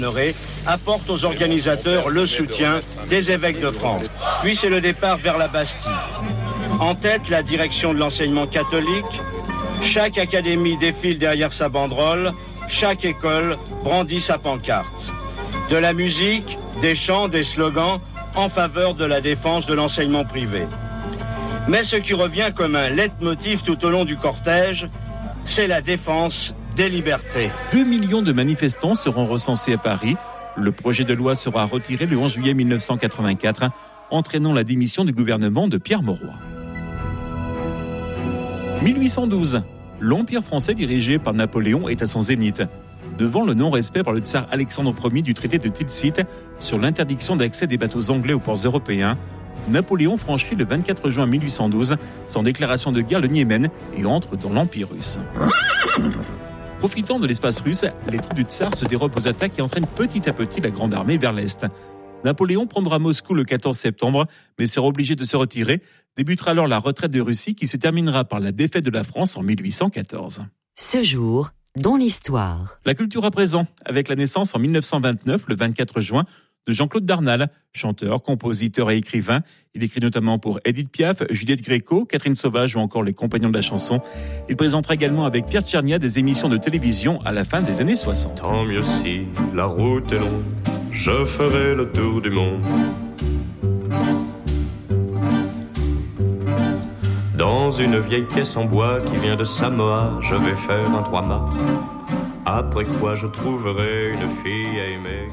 apporte aux organisateurs le soutien des évêques de France. Puis c'est le départ vers la Bastille. En tête, la direction de l'enseignement catholique. Chaque académie défile derrière sa banderole. Chaque école brandit sa pancarte. De la musique, des chants, des slogans en faveur de la défense de l'enseignement privé. Mais ce qui revient comme un leitmotiv tout au long du cortège, c'est la défense des libertés. 2 millions de manifestants seront recensés à Paris. Le projet de loi sera retiré le 11 juillet 1984, entraînant la démission du gouvernement de Pierre Mauroy. 1812. L'Empire français dirigé par Napoléon est à son zénith. Devant le non-respect par le tsar Alexandre Ier du traité de Tilsit sur l'interdiction d'accès des bateaux anglais aux ports européens, Napoléon franchit le 24 juin 1812 sans déclaration de guerre le Niémen et entre dans l'Empire russe. Profitant de l'espace russe, les troupes du tsar se dérobent aux attaques et entraînent petit à petit la Grande Armée vers l'Est. Napoléon prendra Moscou le 14 septembre, mais sera obligé de se retirer. Débutera alors la retraite de Russie qui se terminera par la défaite de la France en 1814. Ce jour, dans l'histoire. La culture à présent, avec la naissance en 1929, le 24 juin, de Jean-Claude Darnal, chanteur, compositeur et écrivain. Il écrit notamment pour Édith Piaf, Juliette Gréco, Catherine Sauvage ou encore les Compagnons de la chanson. Il présentera également avec Pierre Tchernia des émissions de télévision à la fin des années 60. Tant mieux si la route est longue, je ferai le tour du monde. Dans une vieille caisse en bois qui vient de Samoa, je vais faire un 3-mâts. Après quoi je trouverai une fille à aimer.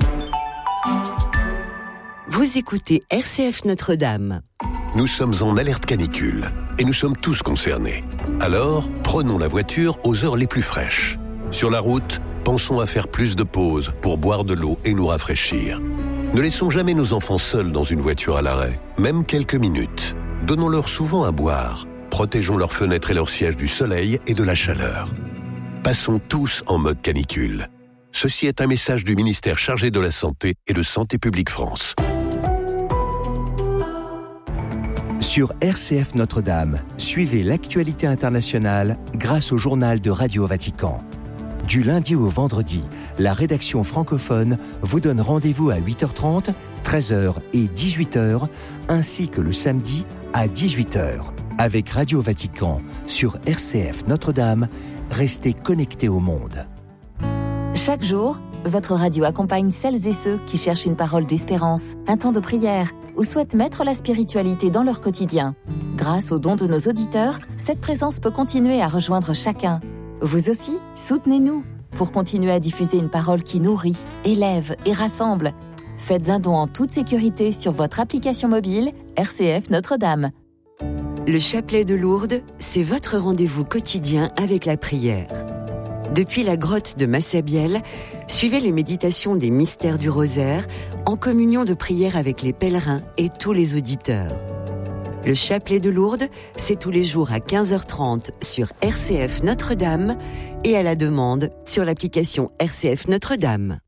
Vous écoutez RCF Notre-Dame. Nous sommes en alerte canicule et nous sommes tous concernés. Alors, prenons la voiture aux heures les plus fraîches. Sur la route, pensons à faire plus de pauses pour boire de l'eau et nous rafraîchir. Ne laissons jamais nos enfants seuls dans une voiture à l'arrêt, même quelques minutes. Donnons-leur souvent à boire. Protégeons leurs fenêtres et leurs sièges du soleil et de la chaleur. Passons tous en mode canicule. Ceci est un message du ministère chargé de la Santé et de Santé publique France. Sur RCF Notre-Dame, suivez l'actualité internationale grâce au journal de Radio Vatican. Du lundi au vendredi, la rédaction francophone vous donne rendez-vous à 8h30, 13h et 18h, ainsi que le samedi à 18h. Avec Radio Vatican sur RCF Notre-Dame, restez connectés au monde. Chaque jour, votre radio accompagne celles et ceux qui cherchent une parole d'espérance, un temps de prière ou souhaitent mettre la spiritualité dans leur quotidien. Grâce aux dons de nos auditeurs, cette présence peut continuer à rejoindre chacun. Vous aussi, soutenez-nous pour continuer à diffuser une parole qui nourrit, élève et rassemble. Faites un don en toute sécurité sur votre application mobile RCF Notre-Dame. Le chapelet de Lourdes, c'est votre rendez-vous quotidien avec la prière. Depuis la grotte de Massabielle, suivez les méditations des mystères du rosaire en communion de prière avec les pèlerins et tous les auditeurs. Le chapelet de Lourdes, c'est tous les jours à 15h30 sur RCF Notre-Dame et à la demande sur l'application RCF Notre-Dame.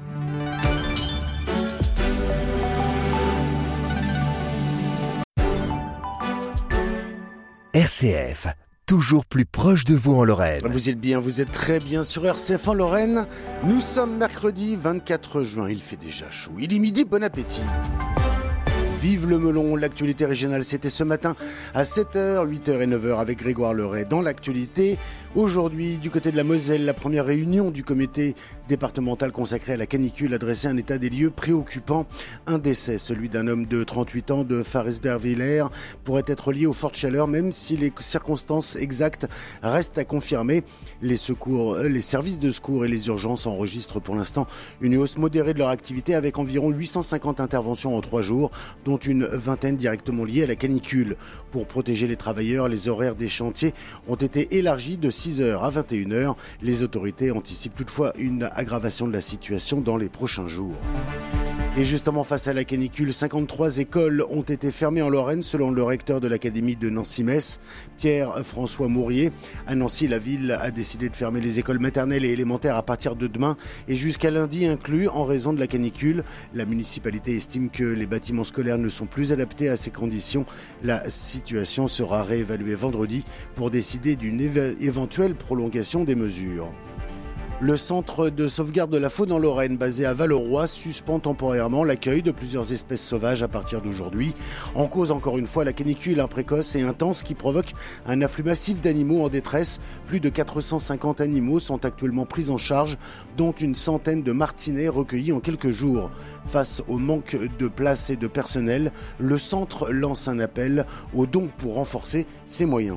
RCF, toujours plus proche de vous en Lorraine. Vous êtes bien, vous êtes très bien sur RCF en Lorraine. Nous sommes mercredi 24 juin, il fait déjà chaud. Il est midi, bon appétit. Vive le melon, l'actualité régionale, c'était ce matin à 7h, 8h et 9h avec Grégoire Leray. Dans l'actualité, aujourd'hui, du côté de la Moselle, la première réunion du comité départemental consacré à la canicule a dressé un état des lieux préoccupant. Un décès, celui d'un homme de 38 ans de Faresberg-Villers, pourrait être lié aux fortes chaleurs, même si les circonstances exactes restent à confirmer. Les services de secours et les urgences enregistrent pour l'instant une hausse modérée de leur activité avec environ 850 interventions en 3 jours, dont une vingtaine directement liées à la canicule. Pour protéger les travailleurs, les horaires des chantiers ont été élargis de 6h à 21h. Les autorités anticipent toutefois une aggravation de la situation dans les prochains jours. Et justement, face à la canicule, 53 écoles ont été fermées en Lorraine, selon le recteur de l'académie de Nancy-Metz, Pierre-François Mourier. À Nancy, la ville a décidé de fermer les écoles maternelles et élémentaires à partir de demain et jusqu'à lundi inclus en raison de la canicule. La municipalité estime que les bâtiments scolaires ne sont plus adaptés à ces conditions. La situation sera réévaluée vendredi pour décider d'une éventuelle prolongation des mesures. Le centre de sauvegarde de la faune en Lorraine, basé à Valleroy, suspend temporairement l'accueil de plusieurs espèces sauvages à partir d'aujourd'hui. En cause, encore une fois, la canicule précoce et intense qui provoque un afflux massif d'animaux en détresse. Plus de 450 animaux sont actuellement pris en charge, dont une centaine de martinets recueillis en quelques jours. Face au manque de place et de personnel, le centre lance un appel aux dons pour renforcer ses moyens.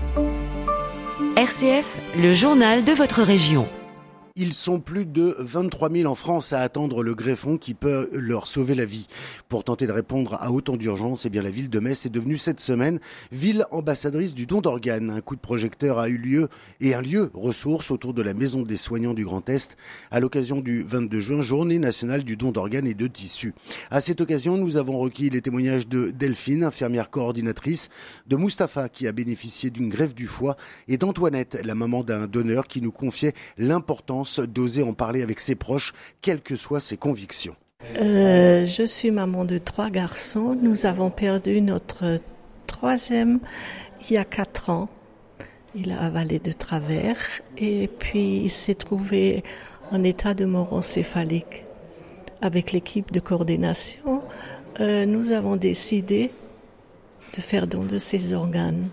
RCF, le journal de votre région. Ils sont plus de 23 000 en France à attendre le greffon qui peut leur sauver la vie. Pour tenter de répondre à autant d'urgence, la ville de Metz est devenue cette semaine ville ambassadrice du don d'organes. Un coup de projecteur a eu lieu et un lieu ressource autour de la maison des soignants du Grand Est à l'occasion du 22 juin, journée nationale du don d'organes et de tissus. À cette occasion, nous avons recueilli les témoignages de Delphine, infirmière coordinatrice, de Mustapha qui a bénéficié d'une greffe du foie et d'Antoinette, la maman d'un donneur qui nous confiait l'importance d'oser en parler avec ses proches, quelles que soient ses convictions. Je suis maman de 3 garçons. Nous avons perdu notre troisième il y a 4 ans. Il a avalé de travers et puis il s'est trouvé en état de mort encéphalique. Avec l'équipe de coordination, nous avons décidé de faire don de ses organes.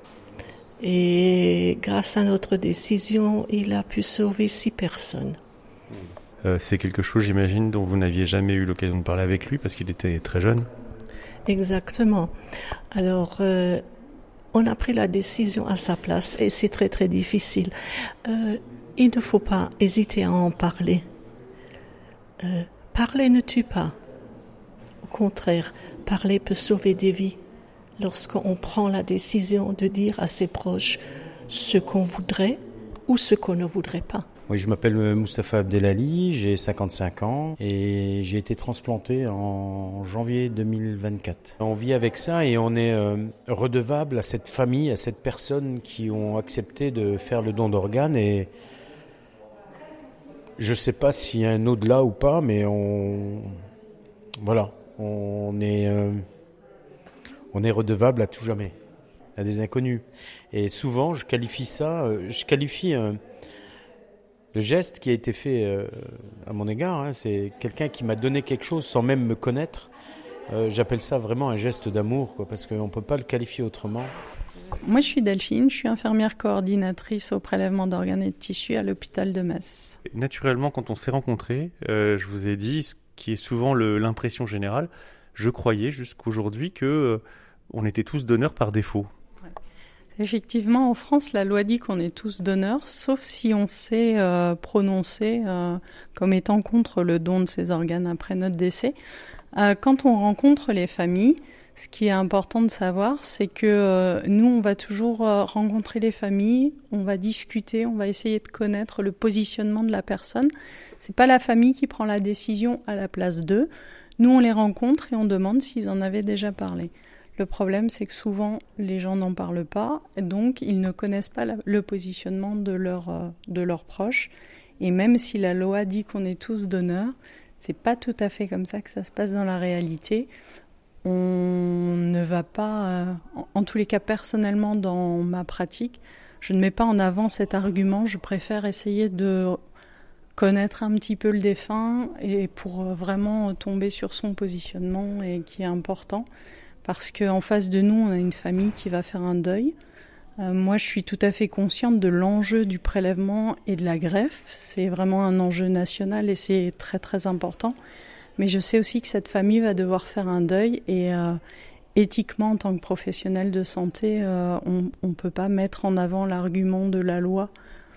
Et grâce à notre décision, il a pu sauver 6 personnes. C'est quelque chose, j'imagine, dont vous n'aviez jamais eu l'occasion de parler avec lui parce qu'il était très jeune. Exactement. Alors, on a pris la décision à sa place et c'est très très difficile. Il ne faut pas hésiter à en parler. Parler ne tue pas. Au contraire, parler peut sauver des vies. Lorsqu'on prend la décision de dire à ses proches ce qu'on voudrait ou ce qu'on ne voudrait pas. Oui, je m'appelle Mustapha Abdelali, j'ai 55 ans et j'ai été transplanté en janvier 2024. On vit avec ça et on est redevable à cette famille, à cette personne qui ont accepté de faire le don d'organes et je ne sais pas s'il y a un au-delà ou pas, mais on est redevable à tout jamais, à des inconnus. Et souvent, je qualifie le geste qui a été fait à mon égard, c'est quelqu'un qui m'a donné quelque chose sans même me connaître. J'appelle ça vraiment un geste d'amour, parce qu'on ne peut pas le qualifier autrement. Moi, je suis Delphine, je suis infirmière coordinatrice au prélèvement d'organes et de tissus à l'hôpital de Metz. Naturellement, quand on s'est rencontrés, je vous ai dit, ce qui est souvent l'impression générale, je croyais jusqu'aujourd'hui que on était tous donneurs par défaut. Ouais. Effectivement, en France, la loi dit qu'on est tous donneurs, sauf si on s'est prononcé comme étant contre le don de ces organes après notre décès. Quand on rencontre les familles, ce qui est important de savoir, c'est que nous, on va toujours rencontrer les familles, on va discuter, on va essayer de connaître le positionnement de la personne. C'est pas la famille qui prend la décision à la place d'eux. Nous, on les rencontre et on demande s'ils en avaient déjà parlé. Le problème, c'est que souvent, les gens n'en parlent pas, donc ils ne connaissent pas le positionnement de leurs proches. Et même si la loi dit qu'on est tous donneurs, c'est pas tout à fait comme ça que ça se passe dans la réalité. On ne va pas, en tous les cas personnellement dans ma pratique, je ne mets pas en avant cet argument, je préfère essayer de connaître un petit peu le défunt et pour vraiment tomber sur son positionnement et qui est important. Parce qu'en face de nous, on a une famille qui va faire un deuil. Moi, je suis tout à fait consciente de l'enjeu du prélèvement et de la greffe. C'est vraiment un enjeu national et c'est très très important. Mais je sais aussi que cette famille va devoir faire un deuil et éthiquement, en tant que professionnel de santé, on ne peut pas mettre en avant l'argument de la loi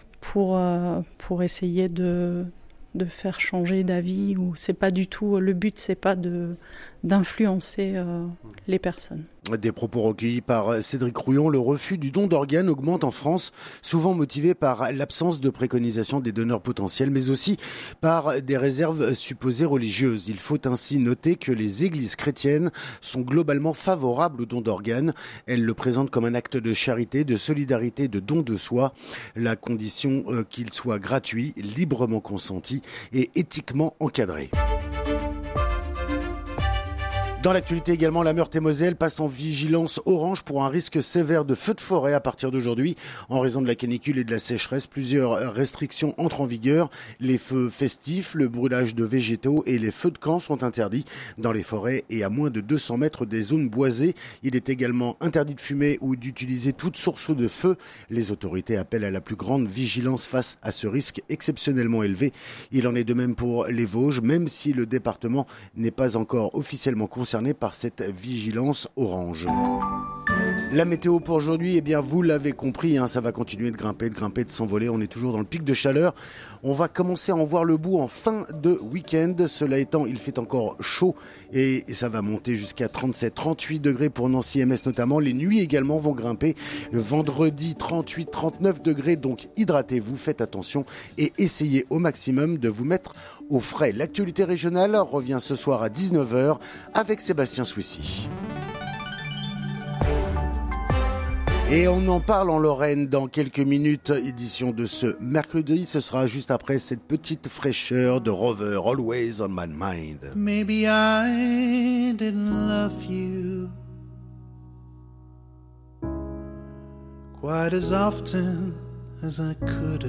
pour essayer de faire changer d'avis. Ou c'est pas du tout, le but, c'est pas d'influencer les personnes. Des propos recueillis par Cédric Rouillon, le refus du don d'organes augmente en France, souvent motivé par l'absence de préconisation des donneurs potentiels, mais aussi par des réserves supposées religieuses. Il faut ainsi noter que les églises chrétiennes sont globalement favorables au don d'organes. Elles le présentent comme un acte de charité, de solidarité, de don de soi, la condition qu'il soit gratuit, librement consenti et éthiquement encadré. Dans l'actualité également, la Meurthe-et-Moselle passe en vigilance orange pour un risque sévère de feux de forêt à partir d'aujourd'hui. En raison de la canicule et de la sécheresse, plusieurs restrictions entrent en vigueur. Les feux festifs, le brûlage de végétaux et les feux de camp sont interdits dans les forêts et à moins de 200 mètres des zones boisées. Il est également interdit de fumer ou d'utiliser toute source de feu. Les autorités appellent à la plus grande vigilance face à ce risque exceptionnellement élevé. Il en est de même pour les Vosges, même si le département n'est pas encore officiellement concerné par cette vigilance orange. La météo pour aujourd'hui, eh bien vous l'avez compris, ça va continuer de grimper, de s'envoler. On est toujours dans le pic de chaleur. On va commencer à en voir le bout en fin de week-end. Cela étant, il fait encore chaud et ça va monter jusqu'à 37, 38 degrés pour Nancy et Metz notamment. Les nuits également vont grimper. Vendredi, 38, 39 degrés. Donc hydratez-vous, faites attention et essayez au maximum de vous mettre au frais. L'actualité régionale revient ce soir à 19h avec Sébastien Swissy. Et on en parle en Lorraine dans quelques minutes, édition de ce mercredi. Ce sera juste après cette petite fraîcheur de Rover, Always on My Mind. Maybe I didn't love you quite as often as I could